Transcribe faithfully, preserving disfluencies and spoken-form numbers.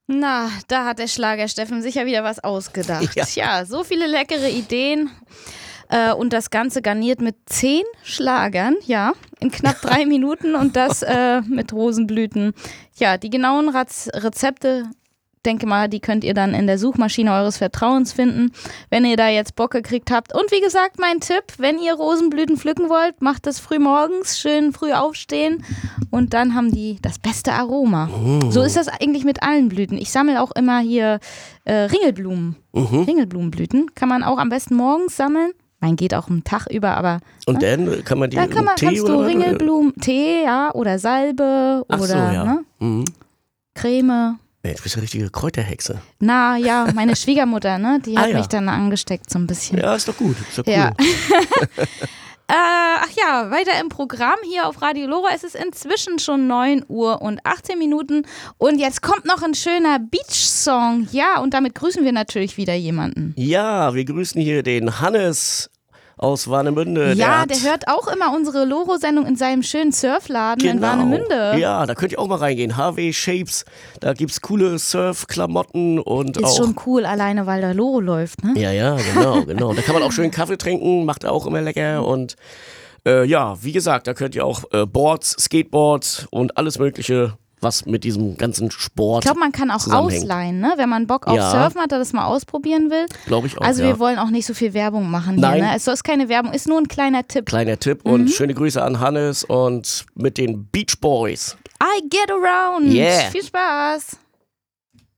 Na, da hat der Schlager-Steffen sicher wieder was ausgedacht. Ja. Tja, so viele leckere Ideen. Äh, und das Ganze garniert mit zehn Schlagern, ja, in knapp drei Minuten und das äh, mit Rosenblüten. Ja, die genauen Rez- Rezepte, denke mal, die könnt ihr dann in der Suchmaschine eures Vertrauens finden, wenn ihr da jetzt Bock gekriegt habt. Und wie gesagt, mein Tipp, wenn ihr Rosenblüten pflücken wollt, macht das früh morgens, schön früh aufstehen und dann haben die das beste Aroma. Oh. So ist das eigentlich mit allen Blüten. Ich sammle auch immer hier äh, Ringelblumen. Mhm. Ringelblumenblüten kann man auch am besten morgens sammeln. Mein geht auch einen Tag über, aber Und ne? dann kann man die Da kann man, Tee kannst oder du was? Ringelblumen, Tee, ja, oder Salbe Ach oder so, ja. ne, Mhm. Creme. Ey, du bist eine richtige Kräuterhexe. Na ja, meine Schwiegermutter, ne, die Ah, hat ja. mich dann angesteckt so ein bisschen. Ja, ist doch gut. Ist doch cool. Ja. Äh, ach ja, weiter im Programm hier auf Radio Lora. Es ist inzwischen schon neun Uhr und achtzehn Minuten und jetzt kommt noch ein schöner Beach-Song. Ja, und damit grüßen wir natürlich wieder jemanden. Ja, wir grüßen hier den Hannes aus Warnemünde. Ja, der, der hat, hört auch immer unsere Loro-Sendung in seinem schönen Surfladen in genau. Warnemünde. Ja, da könnt ihr auch mal reingehen. H W Shapes, da gibt's coole Surfklamotten und Ist auch... schon cool, alleine weil da Loro läuft, ne? Ja, ja, genau, genau. Da kann man auch schön Kaffee trinken, macht er auch immer lecker und äh, ja, wie gesagt, da könnt ihr auch äh, Boards, Skateboards und alles mögliche, was mit diesem ganzen Sport Ich glaube, man kann auch zusammenhängt. ausleihen, ne? Wenn man Bock auf Ja. Surfen hat, der das mal ausprobieren will. Glaube ich auch, Also ja. wir wollen auch nicht so viel Werbung machen hier, Nein. ne? Es ist keine Werbung, ist nur ein kleiner Tipp. Kleiner Tipp und schöne Grüße an Hannes und mit den Beach Boys. I get around. Yeah. Viel Spaß.